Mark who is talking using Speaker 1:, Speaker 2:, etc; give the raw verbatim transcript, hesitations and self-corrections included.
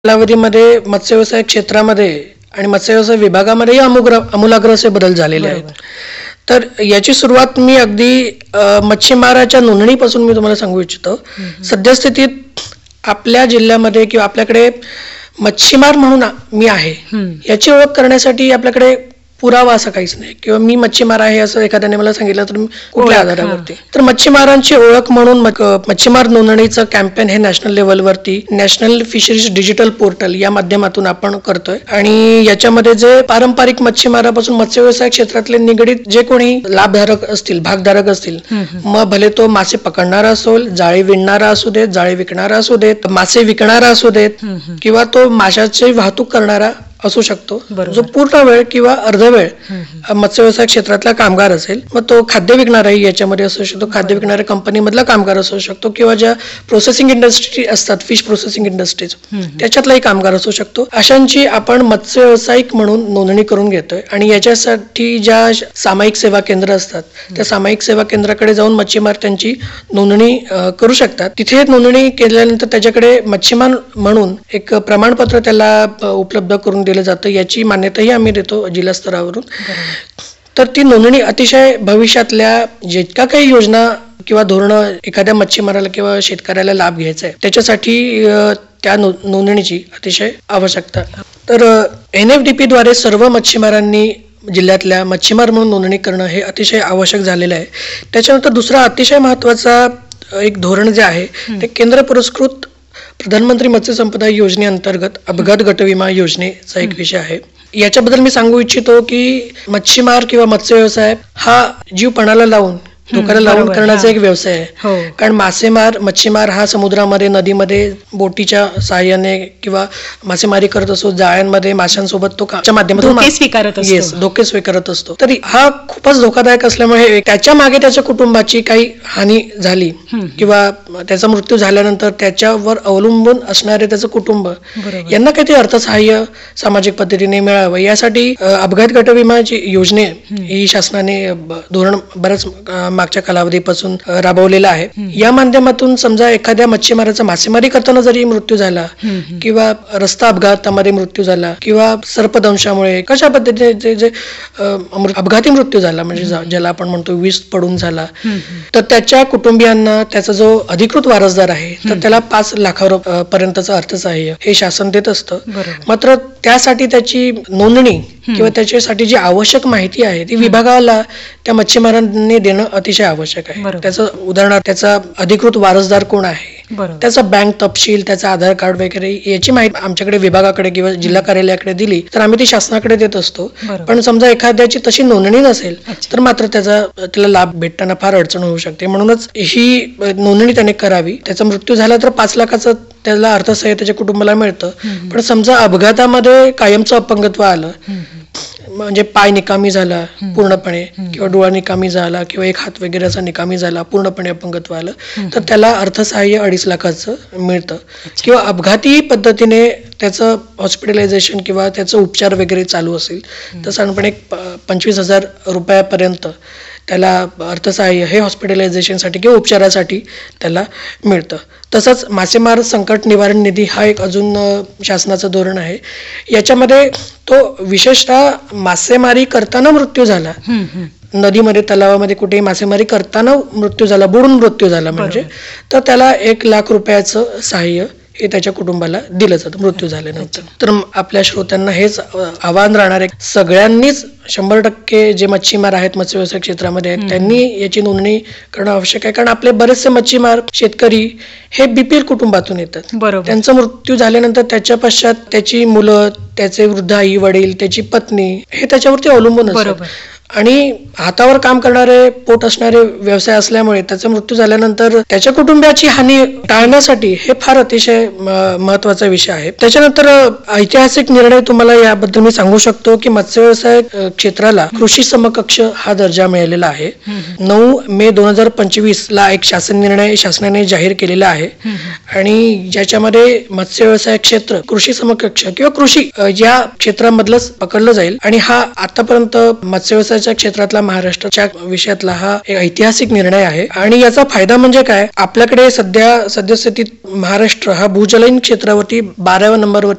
Speaker 1: कालावधीमध्ये मत्स्य व्यवसाय क्षेत्रामध्ये आणि मत्स्य व्यवसाय विभागामध्येही अमुग्र अमूलाग्र असे बदल झालेले आहेत. तर याची सुरुवात मी अगदी अ, मच्छीमाराच्या नोंदणीपासून मी तुम्हाला सांगू इच्छितो. सद्यस्थितीत आपल्या जिल्ह्यामध्ये किंवा आपल्याकडे मच्छीमार म्हणून मी आहे याची ओळख करण्यासाठी आपल्याकडे पुरावा असा काहीच नाही किंवा मी मच्छीमार आहे असं एखाद्याने मला सांगितलं तर कुठल्या आधारावरती. तर मच्छीमारांची ओळख म्हणून मच्छीमार नोंदणीचं कॅम्पेन हे नॅशनल लेवलवरती नॅशनल फिशरीज डिजिटल पोर्टल या माध्यमातून आपण करतोय आणि याच्यामध्ये जे पारंपरिक मच्छीमारापासून मत्स्य व्यवसाय क्षेत्रातले निगडीत जे कोणी लाभधारक असतील भागधारक असतील मग भले तो मासे पकडणारा असो, जाळी विणणारा असू देत, जाळी विकणारा असू देत, मासे विकणारा असू देत किंवा तो माशाची वाहतूक करणारा असू शकतो, जो पूर्ण वेळ किंवा अर्धवेळ मत्स्य व्यवसाय क्षेत्रातला कामगार असेल. मग तो खाद्य विकणाराही याच्यामध्ये असू शकतो, खाद्य विकणाऱ्या कंपनीमधला कामगार असू शकतो किंवा ज्या प्रोसेसिंग इंडस्ट्री असतात, फिश प्रोसेसिंग इंडस्ट्रीज त्याच्यातलाही कामगार असू शकतो. अशांची आपण मत्स्य व्यावसायिक म्हणून नोंदणी करून घेतोय आणि याच्यासाठी ज्या सामायिक सेवा केंद्र असतात त्या सामायिक सेवा केंद्राकडे जाऊन मच्छीमार त्यांची नोंदणी करू शकतात. तिथे नोंदणी केल्यानंतर त्याच्याकडे मच्छीमार म्हणून एक प्रमाणपत्र त्याला उपलब्ध करून दिलं जातं. याची मान्यताही आम्ही देतो जिल्हा स्तरावरून. तर ती नोंदणी अतिशय भविष्यातल्या जितक्या काही योजना किंवा धोरणं एखाद्या मच्छीमाराला किंवा शेतकऱ्याला लाभ घ्यायचा आहे त्याच्यासाठी त्या नोंदणीची अतिशय आवश्यकता. तर एन एफ डी पी द्वारे सर्व मच्छीमारांनी जिल्ह्यातल्या मच्छीमार म्हणून नोंदणी करणं हे अतिशय आवश्यक झालेलं आहे. त्याच्यानंतर दुसरा अतिशय महत्वाचा एक धोरण जे आहे ते केंद्र पुरस्कृत प्रधानमंत्री मत्स्य संपदा योजनेअंतर्गत अपघात गट विमा योजनेचा एक विषय आहे. याच्याबद्दल मी सांगू इच्छितो की मच्छीमार किंवा मत्स्य व्यवसाय हा जीव पणाला लावून धोक्याला लावून करण्याचा एक व्यवसाय आहे. कारण मासेमार मच्छीमार हा समुद्रामध्ये नदीमध्ये बोटीच्या सहाय्याने किंवा मासेमारी करत असतो, जाळ्यांमध्ये माशांसोबत तो माध्यमातून धोके स्वीकारत असतो. तरी हा खूपच धोकादायक असल्यामुळे त्याच्या मागे त्याच्या कुटुंबाची काही हानी झाली किंवा त्याचा मृत्यू झाल्यानंतर त्याच्यावर अवलंबून असणारे त्याचं कुटुंब यांना काहीतरी अर्थसहाय्य सामाजिक पद्धतीने मिळावं यासाठी अपघात गट विमाची योजने ही शासनाने धोरण बऱ्याच मागच्या कालावधीपासून राबवलेला आहे. या माध्यमातून समजा एखाद्या मच्छीमाराचा मासेमारी करताना जरी मृत्यू झाला किंवा रस्ता अपघातामध्ये मृत्यू झाला किंवा सर्पदंशामुळे कशा पद्धतीने जे अपघाती मृत्यू झाला म्हणजे ज्याला आपण म्हणतो वीज पडून झाला तर त्याच्या कुटुंबियांना त्याचा जो अधिकृत वारसदार आहे तर त्याला पाच लाखापर्यंतचं अर्थसहाय्य हे शासन देत असतं. मात्र त्यासाठी त्याची नोंदणी किंवा त्याच्यासाठी जी आवश्यक माहिती आहे ती विभागाला त्या मच्छीमारांनी देणं अतिशय आवश्यक आहे. त्याचं उदाहरणार्थ त्याचा अधिकृत वारसदार कोण आहे, त्याचा बँक तपशील, त्याचा आधार कार्ड वगैरे याची माहिती आमच्याकडे विभागाकडे किंवा जिल्हा कार्यालयाकडे दिली तर आम्ही ती शासनाकडे देत असतो. पण समजा एखाद्याची तशी नोंदणी नसेल तर मात्र त्याचा त्याला लाभ भेटताना फार अडचण होऊ शकते. म्हणूनच ही नोंदणी त्याने करावी. त्याचा मृत्यू झाला तर पाच लाखाचं त्याला अर्थसहाय्य त्याच्या कुटुंबाला मिळतं. पण समजा अपघातामध्ये कायमचं अपंगत्व आलं म्हणजे पाय निकामी झाला पूर्णपणे किंवा डोळा निकामी झाला किंवा एक हात वगैरे असा निकामी झाला पूर्णपणे अपंगत्व आलं तर त्याला अर्थसहाय्य अडीच लाखाचं मिळतं. किंवा अपघाती पद्धतीने त्याचं हॉस्पिटलायझेशन किंवा त्याचं उपचार वगैरे चालू असेल तर साधारणपणे एक पंचवीस हजार रुपयापर्यंत त्याला अर्थसहाय्य हे हॉस्पिटलायझेशनसाठी किंवा उपचारासाठी त्याला मिळतं. तसंच मासेमार संकट निवारण निधी हा एक अजून शासनाचं धोरण आहे. याच्यामध्ये तो विशेषतः मासेमारी करताना मृत्यू झाला, नदीमध्ये तलावामध्ये कुठेही मासेमारी करताना मृत्यू झाला, बुडून मृत्यू झाला म्हणजे तर त्याला एक लाख रुपयाचं सहाय्य हे त्याच्या कुटुंबाला दिलं जातं मृत्यू झाल्यानंतर. तर आपल्या श्रोत्यांना हेच आव्हान राहणार आहे, सगळ्यांनीच शंभर टक्के जे मच्छीमार आहेत मत्स्य व्यवसाय क्षेत्रामध्ये आहेत त्यांनी याची नोंदणी करणं आवश्यक आहे. कारण आपले बरेचसे मच्छीमार शेतकरी हे बीपीएल कुटुंबातून येतात. त्यांचा मृत्यू झाल्यानंतर त्याच्या पश्चात त्याची मुलं, त्याचे वृद्ध आई वडील, त्याची पत्नी हे त्याच्यावरती अवलंबून असतात आणि हातावर काम करणारे पोट असणारे व्यवसाय असल्यामुळे त्याचा मृत्यू झाल्यानंतर त्याच्या कुटुंबाची हानी टाळण्यासाठी हे फार अतिशय महत्वाचा विषय आहे. त्याच्यानंतर ऐतिहासिक निर्णय तुम्हाला याबद्दल मी सांगू शकतो की मत्स्य व्यवसाय क्षेत्राला कृषी समकक्ष हा दर्जा मिळालेला आहे. नऊ मे दोन हजार पंचवीस ला एक शासन निर्णय शासनाने जाहीर केलेला आहे आणि ज्याच्यामध्ये मत्स्य व्यवसाय क्षेत्र कृषी समकक्ष किंवा कृषी या क्षेत्रामधलंच पकडलं जाईल आणि हा आतापर्यंत मत्स्य व्यवसाय क्षेत्रातला महाराष्ट्राच्या विषयातला हा एक ऐतिहासिक निर्णय आहे. आणि याचा फायदा म्हणजे काय, आपल्याकडे सध्या सद्यस्थितीत महाराष्ट्र हा भूजलयीन क्षेत्रावरती बाराव्या नंबरवर